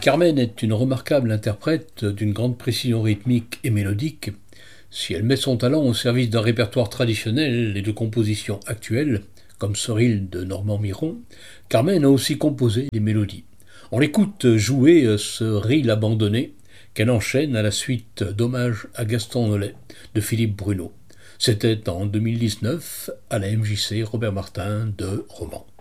Carmen est une remarquable interprète d'une grande précision rythmique et mélodique. Si elle met son talent au service d'un répertoire traditionnel et de compositions actuelles, comme Soril de Normand Miron, Carmen a aussi composé des mélodies. On l'écoute jouer ce ril abandonné qu'elle enchaîne à la suite d'Hommage à Gaston Nolet de Philippe Bruno. C'était en 2019 à la MJC Robert Martin de Romans.